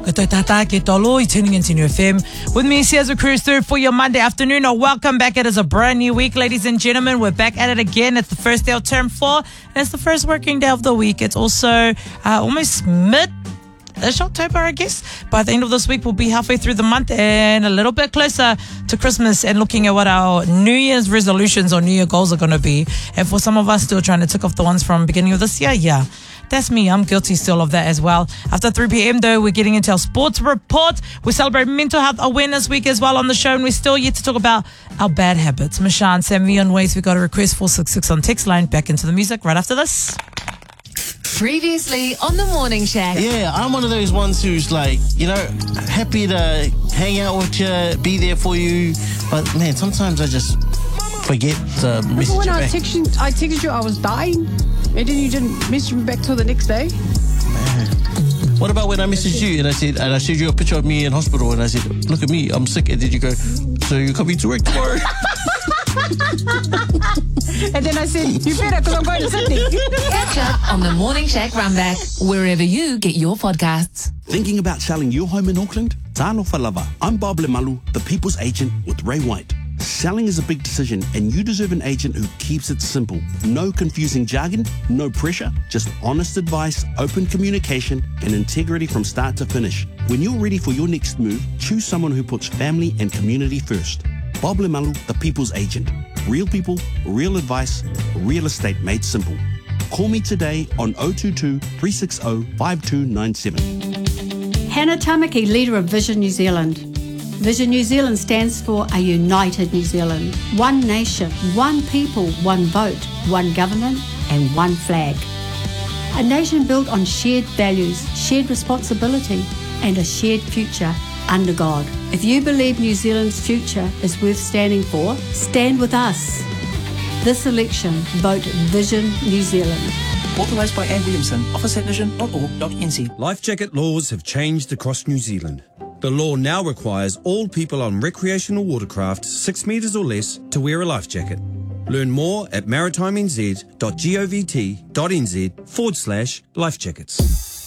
Ko toi tata ke tolo, you're tuning into New FM. With me, as we cruise through for your Monday afternoon. Welcome back. It is a brand new week, ladies and gentlemen. We're back at it again. It's the first day of term 4, and it's the first working day of the week. It's also almost October, I guess. By the end of this week, we'll be halfway through the month and a little bit closer to Christmas and looking at what our New Year's resolutions or New Year goals are going to be. And for some of us still trying to tick off the ones from beginning of this year, yeah. That's me. I'm guilty still of that as well. After 3 p.m. though, we're getting into our sports report. We celebrate Mental Health Awareness Week as well on the show, and we're still yet to talk about our bad habits. Mishan, Sammy on Ways. We got a request 466 on text line. Back into the music right after this. Previously on the Morning Shack. Yeah, I'm one of those ones who's like, happy to hang out with you, be there for you. But man, sometimes I just forget to message you when back. I texted you I was dying, and then you didn't message me back till the next day. Man. What about when I messaged you and I showed you a picture of me in hospital and I said, look at me, I'm sick. And then you go, so you're coming to work tomorrow? And then I said, you better, because I'm going to Sydney. Catch up on the Morning Shack Runback, wherever you get your podcasts. Thinking about selling your home in Auckland? Talofa lava. I'm Bob Lemalu, the People's Agent with Ray White. Selling is a big decision, and you deserve an agent who keeps it simple. No confusing jargon, no pressure, just honest advice, open communication, and integrity from start to finish. When you're ready for your next move, choose someone who puts family and community first. Bob Lemalu, the People's Agent. Real people, real advice, real estate made simple. Call me today on 022 360 5297. Hannah Tamaki, leader of Vision New Zealand. Vision New Zealand stands for a united New Zealand. One nation, one people, one vote, one government, and one flag. A nation built on shared values, shared responsibility, and a shared future under God. If you believe New Zealand's future is worth standing for, stand with us. This election, vote Vision New Zealand. Authorised by Anne Williamson, office at vision.org.nz. Life jacket laws have changed across New Zealand. The law now requires all people on recreational watercraft 6 metres or less to wear a life jacket. Learn more at maritimenzgovt.nz/life jackets.